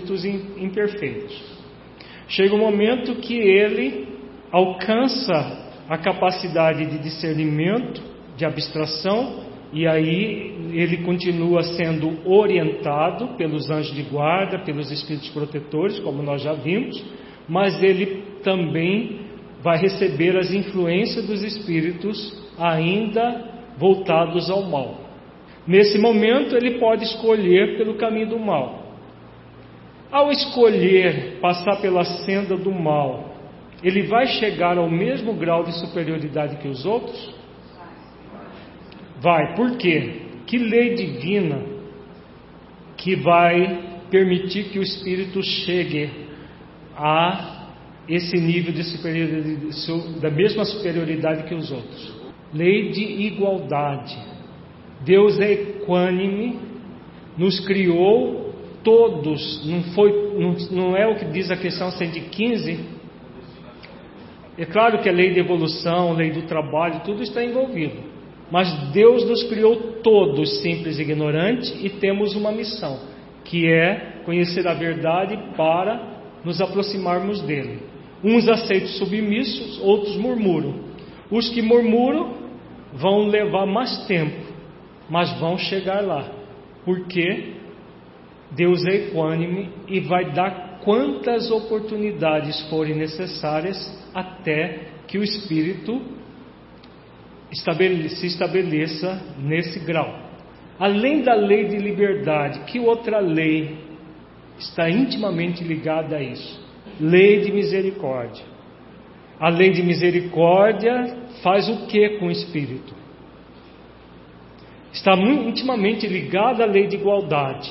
espíritos imperfeitos. Chega um momento que ele alcança a capacidade de discernimento, de abstração, e aí ele continua sendo orientado pelos anjos de guarda, pelos espíritos protetores, como nós já vimos, mas ele também vai receber as influências dos espíritos ainda voltados ao mal. Nesse momento ele pode escolher pelo caminho do mal. Ao escolher passar pela senda do mal, ele vai chegar ao mesmo grau de superioridade que os outros? Vai. Por quê? Que lei divina que vai permitir que o espírito chegue a esse nível de superioridade, da mesma superioridade que os outros? Lei de igualdade. Deus é equânime, nos criou todos, não é o que diz a questão 115. É claro que a lei de evolução, a lei do trabalho, tudo está envolvido, mas Deus nos criou todos simples e ignorantes, e temos uma missão, que é conhecer a verdade para nos aproximarmos dele. Uns aceitam submissos, outros murmuram. Os que murmuram vão levar mais tempo, mas vão chegar lá, porque Deus é equânime e vai dar quantas oportunidades forem necessárias até que o espírito se estabeleça nesse grau. Além da lei de liberdade, que outra lei está intimamente ligada a isso? Lei de misericórdia. A lei de misericórdia faz o que com o espírito? Está muito intimamente ligada à lei de igualdade.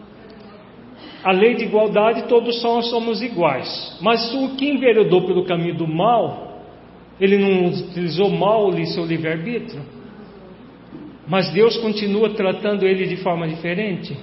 A lei de igualdade, todos somos iguais. Mas o que enveredou pelo caminho do mal, ele não utilizou mal o seu livre-arbítrio? Mas Deus continua tratando ele de forma diferente?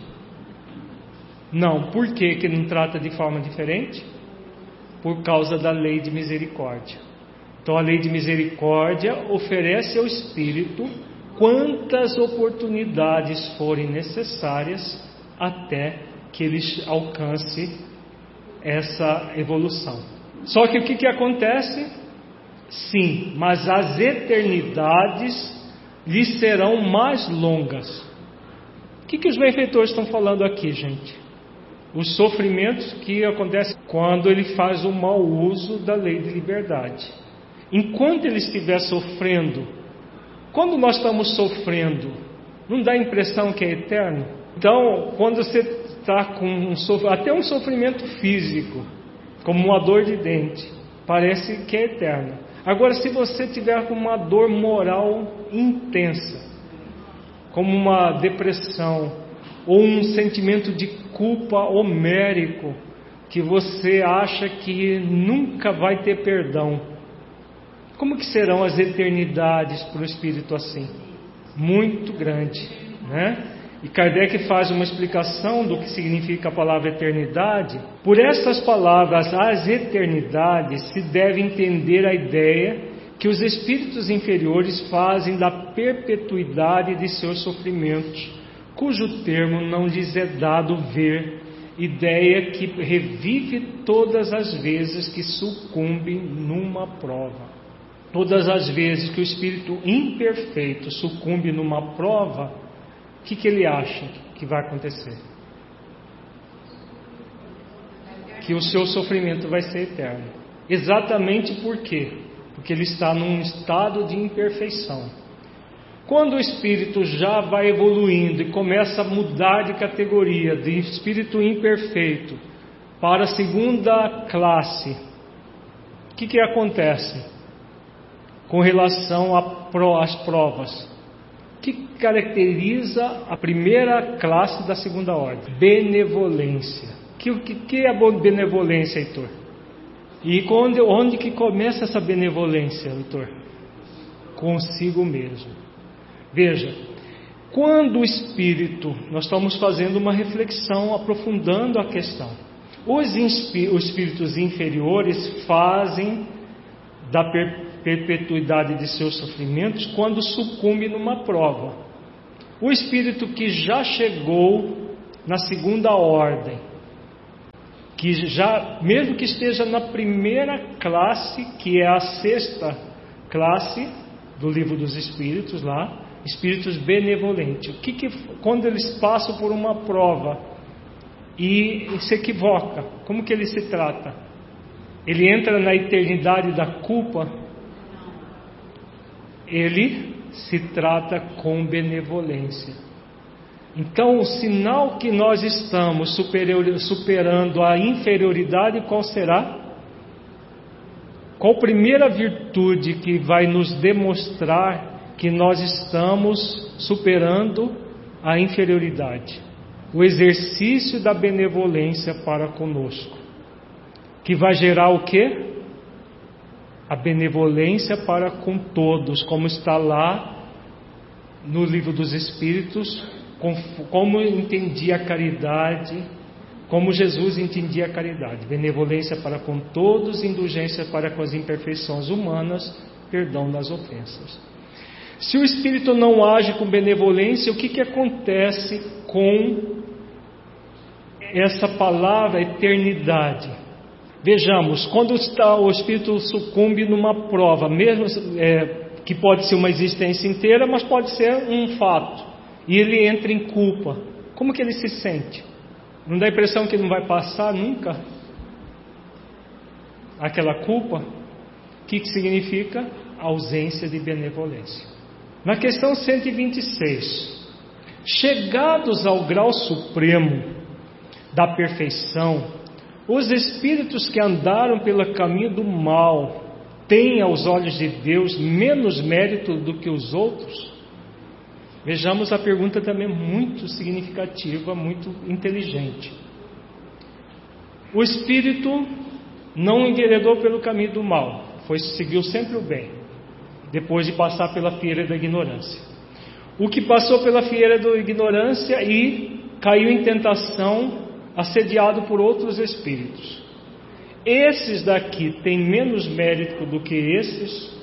Não. Por que ele não trata de forma diferente? Por causa da lei de misericórdia. Então a lei de misericórdia oferece ao espírito quantas oportunidades forem necessárias até que ele alcance essa evolução. Só que o que acontece? Sim, mas as eternidades lhe serão mais longas. O que os benfeitores estão falando aqui, gente? Os sofrimentos que acontecem quando ele faz o mau uso da lei de liberdade. Enquanto ele estiver sofrendo, quando nós estamos sofrendo, não dá a impressão que é eterno? Então, quando você está com até um sofrimento físico, como uma dor de dente, parece que é eterno. Agora, se você tiver com uma dor moral intensa, como uma depressão, ou um sentimento de culpa homérico, que você acha que nunca vai ter perdão, como que serão as eternidades para o espírito assim? Muito grande, né? E Kardec faz uma explicação do que significa a palavra eternidade. Por essas palavras, as eternidades, se deve entender a ideia que os espíritos inferiores fazem da perpetuidade de seus sofrimentos, cujo termo não lhes é dado ver, ideia que revive todas as vezes que sucumbe numa prova. Todas as vezes que o espírito imperfeito sucumbe numa prova, o que ele acha que vai acontecer? Que o seu sofrimento vai ser eterno. Exatamente por quê? Porque ele está num estado de imperfeição. Quando o espírito já vai evoluindo e começa a mudar de categoria, de espírito imperfeito para a segunda classe, o que acontece com relação às provas? O que caracteriza a primeira classe da segunda ordem? Benevolência. O que é a benevolência, Heitor? E onde que começa essa benevolência, Heitor? Consigo mesmo. Veja, quando o espírito, nós estamos fazendo uma reflexão, aprofundando a questão. Os espíritos inferiores fazem da perpetuidade de seus sofrimentos quando sucumbe numa prova. O espírito que já chegou na segunda ordem, que já, mesmo que esteja na primeira classe, que é a sexta classe do Livro dos Espíritos lá, espíritos benevolentes. Quando eles passam por uma prova e se equivoca, como que ele se trata? Ele entra na eternidade da culpa? Ele se trata com benevolência. Então, o sinal que nós estamos superando a inferioridade, qual será? Qual a primeira virtude que vai nos demonstrar que nós estamos superando a inferioridade? O exercício da benevolência para conosco, que vai gerar o quê? A benevolência para com todos, como está lá no Livro dos Espíritos, como entendia a caridade, como Jesus entendia a caridade: benevolência para com todos, indulgência para com as imperfeições humanas, perdão das ofensas. Se o Espírito não age com benevolência, o que acontece com essa palavra eternidade? Vejamos, quando o Espírito sucumbe numa prova, mesmo que pode ser uma existência inteira, mas pode ser um fato, e ele entra em culpa, como que ele se sente? Não dá a impressão que ele não vai passar nunca aquela culpa? O que significa? Ausência de benevolência. Na questão 126, chegados ao grau supremo da perfeição, os espíritos que andaram pelo caminho do mal têm aos olhos de Deus menos mérito do que os outros? Vejamos a pergunta também muito significativa, muito inteligente. O espírito não enveredou pelo caminho do mal, seguiu sempre o bem, depois de passar pela fieira da ignorância. O que passou pela fieira da ignorância e caiu em tentação, assediado por outros espíritos. Esses daqui têm menos mérito do que esses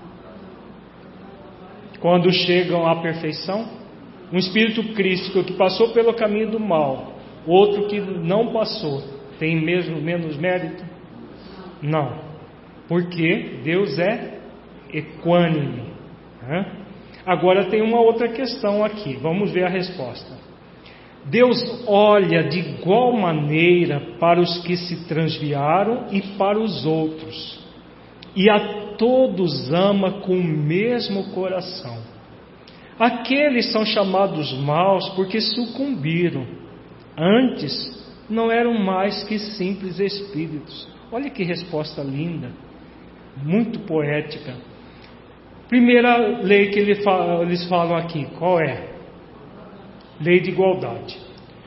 quando chegam à perfeição? Um espírito crístico que passou pelo caminho do mal, outro que não passou, tem mesmo menos mérito? Não, porque Deus é equânime. Agora tem uma outra questão aqui, vamos ver a resposta. Deus olha de igual maneira para os que se transviaram e para os outros, e a todos ama com o mesmo coração. Aqueles são chamados maus porque sucumbiram, antes não eram mais que simples espíritos. Olha que resposta linda, muito poética. Primeira lei que eles falam aqui, qual é? Lei de igualdade.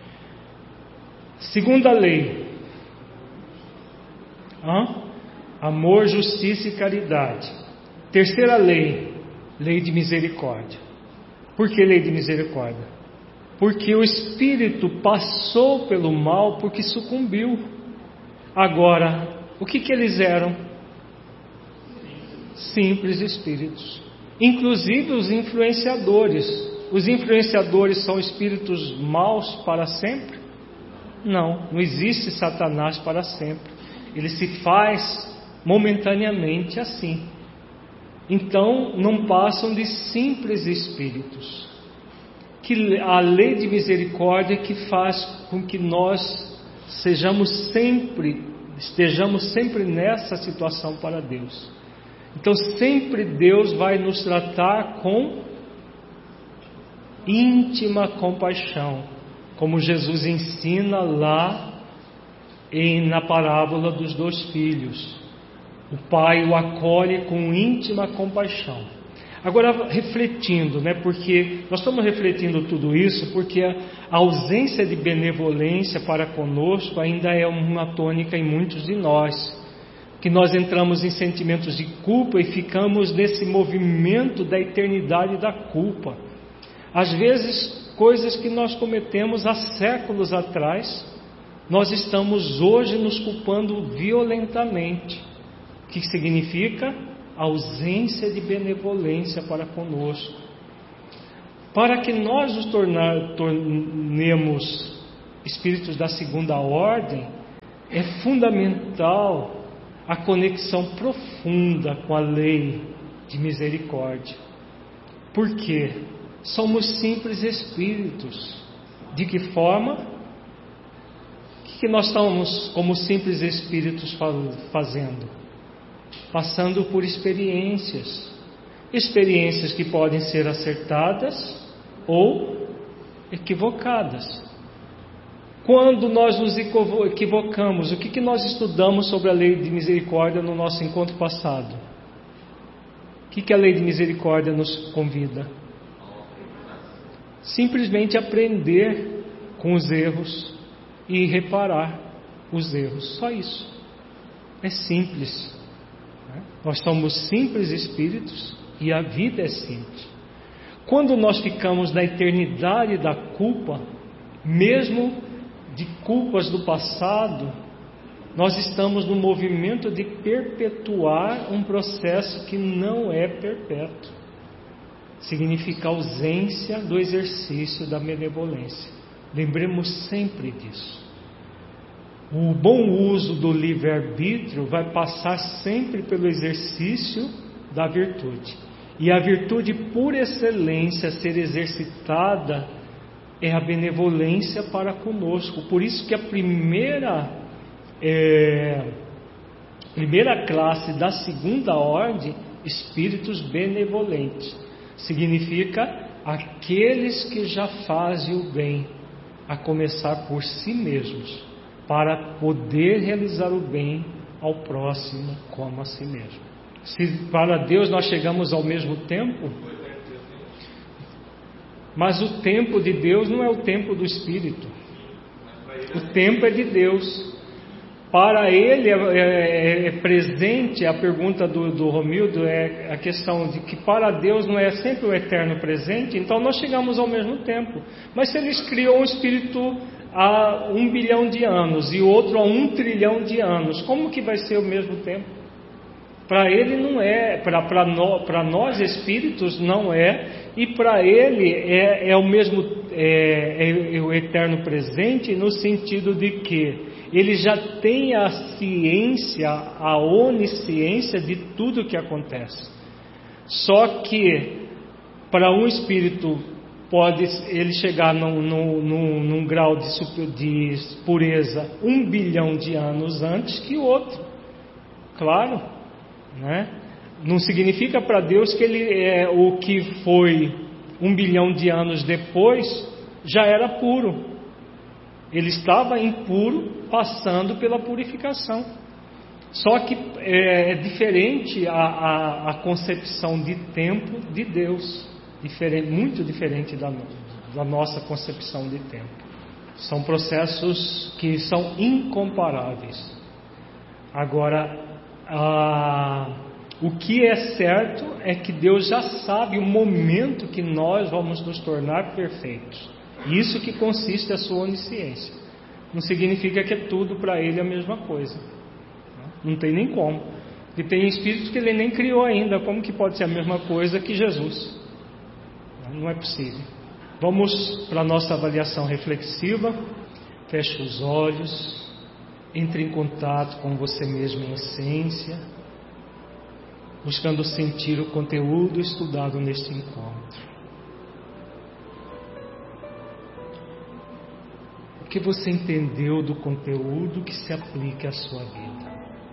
Segunda lei, amor, justiça e caridade. Terceira lei, lei de misericórdia. Por que lei de misericórdia? Porque o espírito passou pelo mal porque sucumbiu. Agora, o que eles eram? Simples espíritos. Inclusive os influenciadores. Os influenciadores são espíritos maus para sempre? Não existe Satanás para sempre. Ele se faz momentaneamente assim. Então não passam de simples espíritos. Que a lei de misericórdia que faz com que nós estejamos sempre nessa situação para Deus. Então sempre Deus vai nos tratar com íntima compaixão, como Jesus ensina lá na parábola dos 2 filhos. O pai o acolhe com íntima compaixão. Agora, refletindo, porque nós estamos refletindo tudo isso, porque a ausência de benevolência para conosco ainda é uma tônica em muitos de nós, que nós entramos em sentimentos de culpa e ficamos nesse movimento da eternidade da culpa. Às vezes, coisas que nós cometemos há séculos atrás, nós estamos hoje nos culpando violentamente. O que significa? Ausência de benevolência para conosco. Para que nós nos tornemos espíritos da segunda ordem, é fundamental a conexão profunda com a lei de misericórdia. Por quê? Somos simples espíritos. De que forma? O que nós estamos, como simples espíritos, fazendo? Passando por experiências. Experiências que podem ser acertadas ou equivocadas. Quando nós nos equivocamos, o que nós estudamos sobre a lei de misericórdia no nosso encontro passado? O que a lei de misericórdia nos convida? Simplesmente aprender com os erros e reparar os erros. Só isso. É simples. Nós somos simples espíritos e a vida é simples. Quando nós ficamos na eternidade da culpa, mesmo de culpas do passado, nós estamos no movimento de perpetuar um processo que não é perpétuo. Significa ausência do exercício da benevolência. Lembremos sempre disso. O bom uso do livre-arbítrio vai passar sempre pelo exercício da virtude. E a virtude por excelência a ser exercitada é a benevolência para conosco. Por isso que a primeira classe da segunda ordem, espíritos benevolentes, significa aqueles que já fazem o bem, a começar por si mesmos, para poder realizar o bem ao próximo como a si mesmo. Se para Deus nós chegamos ao mesmo tempo, mas o tempo de Deus não é o tempo do Espírito. O tempo é de Deus. Para Ele é presente, a pergunta do Romildo é a questão de que para Deus não é sempre o eterno presente, então nós chegamos ao mesmo tempo. Mas se Ele criou um Espírito há 1 bilhão de anos e outro há 1 trilhão de anos, como que vai ser o mesmo tempo? Para Ele não é, para nós espíritos não é, e para Ele é o mesmo, é o eterno presente, no sentido de que Ele já tem a ciência, a onisciência de tudo que acontece. Só que para um espírito pode ele chegar num grau de pureza 1 bilhão de anos antes que o outro. Claro, né? Não significa para Deus que ele o que foi 1 bilhão de anos depois já era puro. Ele estava impuro, passando pela purificação. Só que é diferente a concepção de tempo de Deus, muito diferente da nossa concepção de tempo. São processos que são incomparáveis. Agora, o que é certo é que Deus já sabe o momento que nós vamos nos tornar perfeitos. Isso que consiste a sua onisciência. Não significa que é tudo para Ele a mesma coisa. Não tem nem como. Porque tem espíritos que Ele nem criou ainda. Como que pode ser a mesma coisa que Jesus? Não é possível. Vamos para a nossa avaliação reflexiva. Feche os olhos. Entre em contato com você mesmo em essência, buscando sentir o conteúdo estudado neste encontro. O que você entendeu do conteúdo que se aplique à sua vida?